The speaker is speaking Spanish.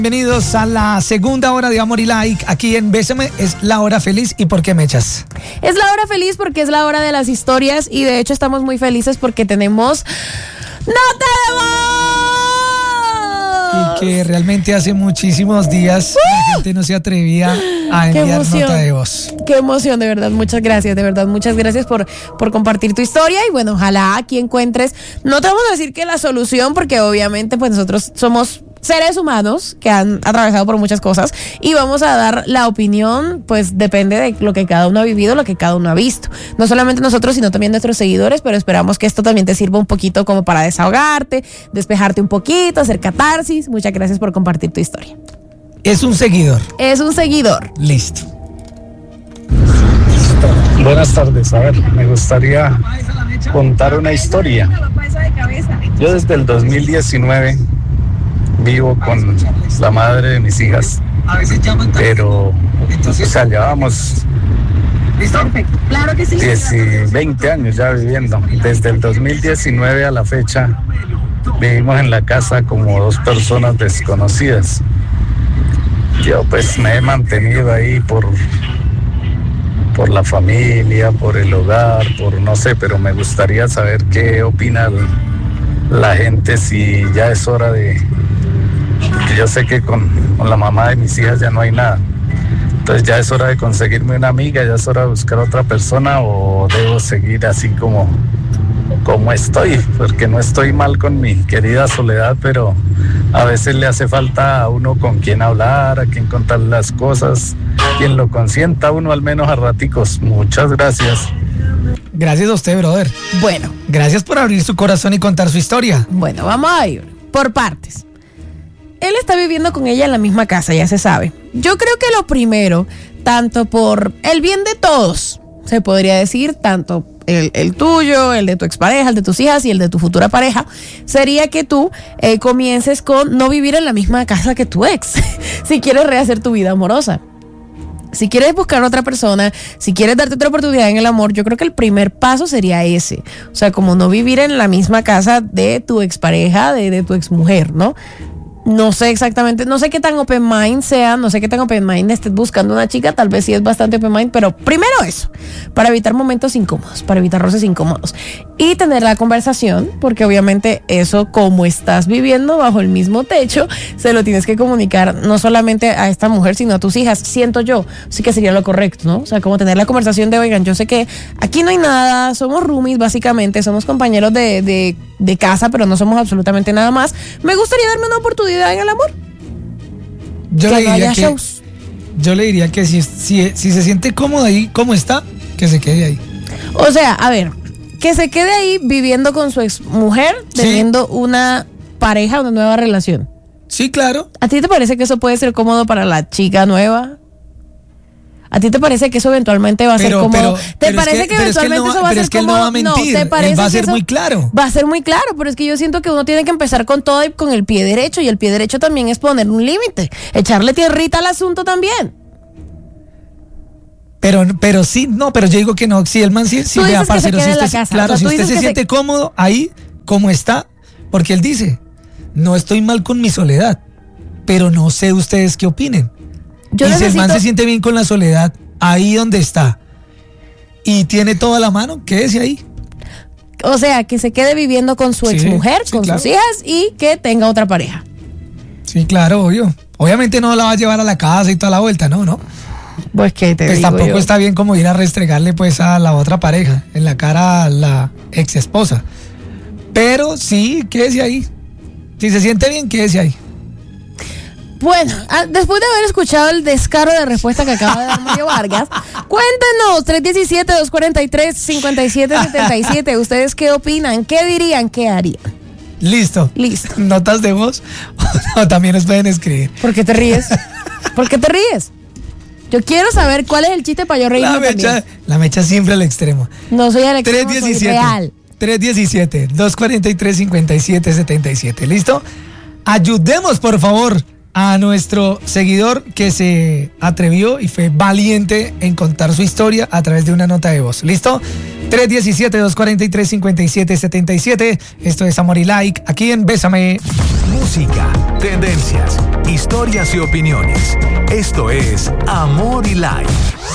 Bienvenidos a la segunda hora de Amor y Like. Aquí en Bésame es la hora feliz. ¿Y por qué mechas? Es la hora feliz porque es la hora de las historias y de hecho estamos muy felices porque tenemos ¡Nota de voz! Y que realmente hace muchísimos días la gente no se atrevía a enviar nota de voz. Qué emoción, de verdad, muchas gracias, de verdad, muchas gracias por compartir tu historia y bueno, ojalá aquí encuentres, no te vamos a decir que la solución porque obviamente pues nosotros somos seres humanos que han atravesado por muchas cosas y vamos a dar la opinión, pues depende de lo que cada uno ha vivido, lo que cada uno ha visto. No solamente nosotros, sino también nuestros seguidores, pero esperamos que esto también te sirva un poquito como para desahogarte, despejarte un poquito, hacer catarsis. Muchas gracias por compartir tu historia. Es un seguidor. Es un seguidor. Listo. Buenas tardes, a ver, me gustaría contar una historia. Yo desde el 2019 vivo con la madre de mis hijas, pero o sea, llevamos 20 años ya viviendo. Desde el 2019 a la fecha vivimos en la casa como dos personas desconocidas. Yo pues me he mantenido ahí por la familia, por el hogar, por no sé, pero me gustaría saber qué opina la gente, si ya es hora de... Porque yo sé que con la mamá de mis hijas ya no hay nada. Entonces ya es hora de conseguirme una amiga, ya es hora de buscar otra persona, o debo seguir así como estoy, porque no estoy mal con mi querida Soledad, pero a veces le hace falta a uno con quien hablar, a quien contar las cosas, quien lo consienta a uno al menos a raticos. Muchas gracias. Gracias a usted, brother. Bueno. Gracias por abrir su corazón y contar su historia. Bueno, vamos a ir por partes. Él está viviendo con ella en la misma casa, ya se sabe. Yo creo que lo primero, tanto por el bien de todos, se podría decir, tanto el tuyo, el de tu expareja, el de tus hijas y el de tu futura pareja, sería que tú comiences con no vivir en la misma casa que tu ex, si quieres rehacer tu vida amorosa. Si quieres buscar a otra persona, si quieres darte otra oportunidad en el amor, yo creo que el primer paso sería ese. O sea, como no vivir en la misma casa de tu expareja, de tu exmujer, ¿no? No sé exactamente, no sé qué tan open mind sea, no sé qué tan open mind estés buscando una chica, tal vez sí es bastante open mind, pero primero eso, para evitar momentos incómodos, para evitar roces incómodos y tener la conversación, porque obviamente eso, como estás viviendo bajo el mismo techo, se lo tienes que comunicar no solamente a esta mujer, sino a tus hijas, siento yo, sí que sería lo correcto, ¿no? O sea, como tener la conversación de, oigan, yo sé que aquí no hay nada, somos roomies básicamente, somos compañeros de casa, pero no somos absolutamente nada más, me gustaría darme una oportunidad en el amor. Yo le diría que si se siente cómodo ahí, como está, que se quede ahí. O sea, a ver, que se quede ahí viviendo con su ex mujer, teniendo una pareja, una nueva relación. Sí, claro. ¿A ti te parece que eso puede ser cómodo para la chica nueva? ¿A ti te parece que eso eventualmente va a ser cómodo? ¿Te parece que eventualmente eso va a ser cómodo? Pero es que él no va a mentir, él va a ser muy claro. Va a ser muy claro, pero es que yo siento que uno tiene que empezar con todo y con el pie derecho, y el pie derecho también es poner un límite, echarle tierrita al asunto también. Pero sí, no, pero yo digo que no, si el man sí vea, parcero, si usted, claro, o sea, si usted se siente cómodo ahí, como está, porque él dice, no estoy mal con mi soledad, pero no sé ustedes qué opinen. Si el man se siente bien con la soledad, ahí donde está, y tiene toda la mano, quédese ahí. O sea, que se quede viviendo con su exmujer, con sus hijas, y que tenga otra pareja. Sí, claro, obvio. Obviamente no la va a llevar a la casa y toda la vuelta, no. Pues que te pues digo tampoco yo. Está bien como ir a restregarle pues a la otra pareja en la cara a la ex esposa. Pero sí, quédese ahí. Si se siente bien, quédese ahí. Bueno, después de haber escuchado el descaro de respuesta que acaba de dar Mario Vargas, cuéntenos, 317-243-5777, ¿ustedes qué opinan? ¿Qué dirían? ¿Qué harían? Listo. ¿Notas de voz? O también nos pueden escribir. ¿Por qué te ríes? ¿Por qué te ríes? Yo quiero saber cuál es el chiste para yo reírme también. La mecha siempre al extremo. No soy al extremo, soy real. 317-243-5777, ¿listo? Ayudemos, por favor, a nuestro seguidor que se atrevió y fue valiente en contar su historia a través de una nota de voz. ¿Listo? 317-243-5777. Esto es Amor y Like, aquí en Bésame. Música, tendencias, historias y opiniones. Esto es Amor y Like.